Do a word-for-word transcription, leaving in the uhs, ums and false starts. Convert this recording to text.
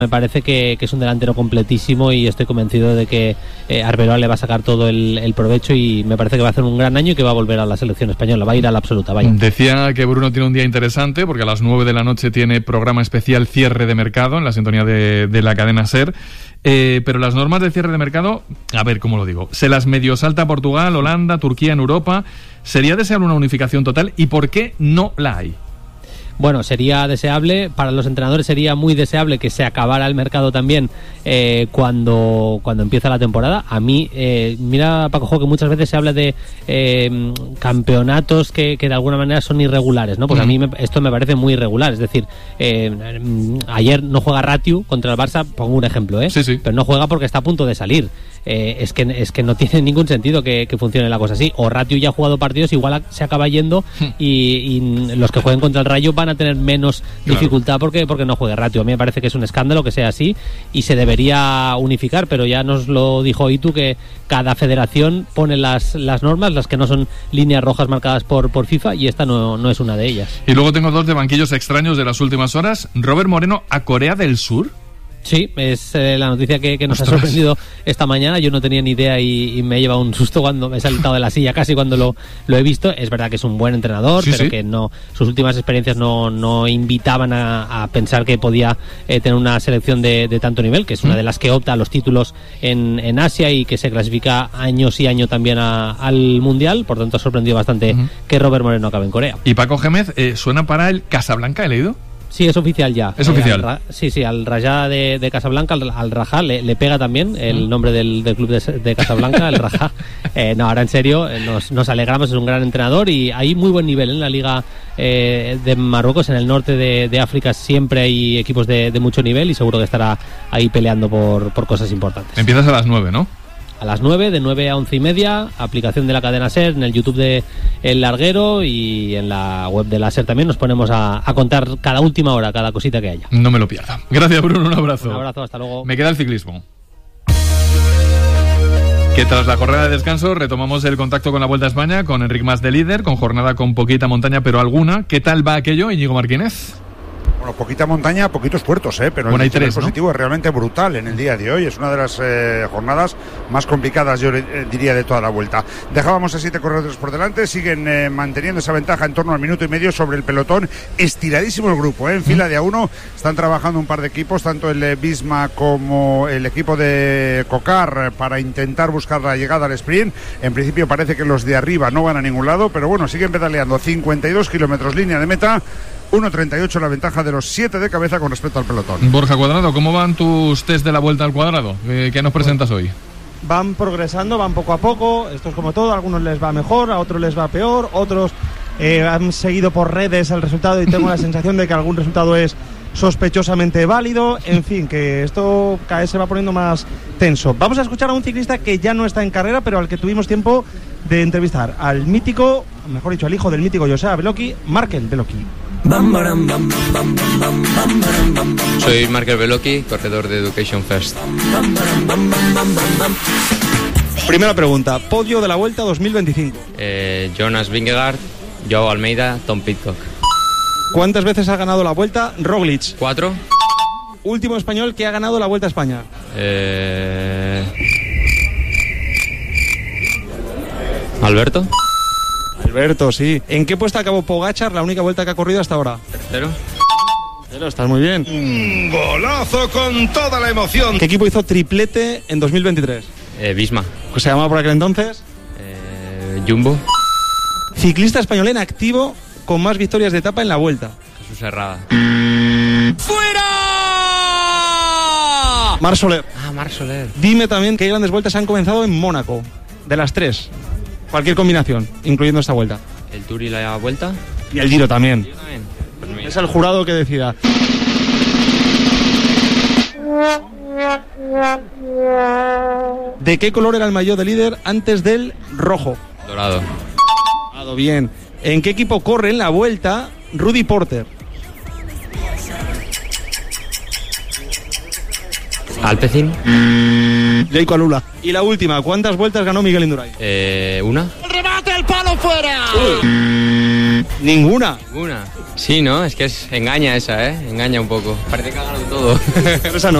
Me parece que, que es un delantero completísimo y estoy convencido de que eh, Arbeloa le va a sacar todo el, el provecho y me parece que va a hacer un gran año y que va a volver a la selección española, va a ir a la absoluta. Vaya. Decía que Bruno tiene un día interesante porque a las nueve de la noche tiene programa especial cierre de mercado en la sintonía de, de la cadena SER, eh, pero las normas de cierre de mercado, a ver cómo lo digo, se las medio salta Portugal, Holanda, Turquía en Europa. ¿Sería deseable una unificación total y por qué no la hay? Bueno, sería deseable, para los entrenadores sería muy deseable que se acabara el mercado también eh, cuando, cuando empieza la temporada. A mí, eh, mira Paco Jo, que muchas veces se habla de eh, campeonatos que, que de alguna manera son irregulares, ¿no? Pues mm. a mí me, esto me parece muy irregular, es decir, eh, ayer no juega Ratiu contra el Barça, pongo un ejemplo, ¿eh? Sí, sí. Pero no juega porque está a punto de salir. Eh, es que es que no tiene ningún sentido que, que funcione la cosa así. O Ratiu ya ha jugado partidos, igual se acaba yendo y, y los que jueguen contra el Rayo van a tener menos claro. dificultad porque, porque no juegue Ratiu. A mí me parece que es un escándalo que sea así y se debería unificar, pero ya nos lo dijo Itu que cada federación pone las, las normas, las que no son líneas rojas marcadas por, por FIFA, y esta no, no es una de ellas. Y luego tengo dos de banquillos extraños de las últimas horas. Robert Moreno a Corea del Sur. Sí, es eh, la noticia que, que nos Ostras. ha sorprendido esta mañana. Yo no tenía ni idea y, y me he llevado un susto cuando me he saltado de la silla casi cuando lo, lo he visto. Es verdad que es un buen entrenador, sí, pero sí. que no, sus últimas experiencias no, no invitaban a, a pensar que podía eh, tener una selección de, de tanto nivel, que es una de las que opta a los títulos en, en Asia y que se clasifica año sí año también a, al Mundial. Por tanto, ha sorprendido bastante uh-huh. que Robert Moreno acabe en Corea. Y Paco Gémez, eh, ¿suena para el Casablanca, he leído? Sí, es oficial ya. Es oficial. Eh, al, sí, sí, al Rajá de, de Casablanca, al, al Rajá, le, le pega también el nombre del, del club de, de Casablanca, el Rajá. Eh, no, ahora en serio, nos, nos alegramos, es un gran entrenador y hay muy buen nivel en la Liga eh, de Marruecos, en el norte de, de África siempre hay equipos de, de mucho nivel y seguro que estará ahí peleando por, por cosas importantes. Empiezas a las nueve, ¿no? A las nueve, de nueve a once y media, aplicación de la cadena SER, en el YouTube de El Larguero y en la web de la SER también nos ponemos a, a contar cada última hora, cada cosita que haya. No me lo pierda. Gracias, Bruno, un abrazo. Un abrazo, hasta luego. Me queda el ciclismo. Que tras la jornada de descanso retomamos el contacto con la Vuelta a España, con Enric Mas de líder, con jornada con poquita montaña, pero alguna. ¿Qué tal va aquello, Íñigo Martínez? Bueno, poquita montaña, poquitos puertos, ¿eh? Pero bueno, el tres, positivo ¿no? es realmente brutal en el día de hoy. Es una de las eh, jornadas más complicadas, yo eh, diría, de toda la vuelta. Dejábamos a siete corredores por delante, siguen eh, manteniendo esa ventaja en torno al minuto y medio sobre el pelotón. Estiradísimo el grupo, ¿eh? En fila de a uno están trabajando un par de equipos, tanto el eh, Bisma como el equipo de Cocar, eh, para intentar buscar la llegada al sprint. En principio parece que los de arriba no van a ningún lado, pero bueno, siguen pedaleando. cincuenta y dos kilómetros línea de meta. uno treinta y ocho la ventaja de los siete de cabeza con respecto al pelotón. Borja Cuadrado, ¿cómo van tus test de la Vuelta al Cuadrado? ¿Qué, qué nos presentas hoy? Van progresando, van poco a poco. Esto es como todo, a algunos les va mejor, a otros les va peor, otros eh, han seguido por redes el resultado y tengo la sensación de que algún resultado es sospechosamente válido. En fin, que esto cada vez se va poniendo más tenso. Vamos a escuchar a un ciclista que ya no está en carrera, pero al que tuvimos tiempo de entrevistar, al mítico, mejor dicho, al hijo del mítico Joseba Beloki, Markel Beloki. Soy Markel Beloki, corredor de Education First. Primera pregunta, podio de la Vuelta dos mil veinticinco. Eh, Jonas Vingegaard, Joao Almeida, Tom Pidcock. ¿Cuántas veces ha ganado la Vuelta Roglic? Cuatro. Último español que ha ganado la Vuelta a España. Eh... Alberto. Alberto, sí. ¿En qué puesto acabó Pogačar, la única vuelta que ha corrido hasta ahora? Tercero. Pero estás muy bien. Un golazo con toda la emoción. ¿Qué equipo hizo triplete en dos mil veintitrés? Eh, Visma. ¿Se llamaba por aquel entonces? Eh, Jumbo. Ciclista español en activo con más victorias de etapa en la Vuelta. Jesús Herrada. ¡Fuera! Marc Soler. Ah, Marc Soler. Dime también qué grandes vueltas han comenzado en Mónaco. De las tres. Cualquier combinación, incluyendo esta vuelta. El Tour y la Vuelta. Y el Giro también. Yo también. Pues es el jurado que decida. ¿De qué color era el maillot de líder antes del rojo? Dorado. Dorado, bien. ¿En qué equipo corre en la Vuelta Rudy Porter? Alpecin. Jayco Alula. Y la última, ¿cuántas vueltas ganó Miguel Indurain? Eh, una. El remate, el palo fuera. Ninguna. Ninguna. Sí, ¿no? Es que es engaña esa, ¿eh? Engaña un poco. Parece que ha ganado todo. Pero esa no.